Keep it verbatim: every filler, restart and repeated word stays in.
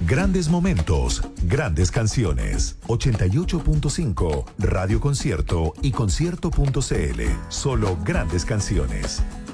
Grandes momentos, grandes canciones. ochenta y ocho punto cinco, Radio Concierto y concierto punto c l. Solo grandes canciones.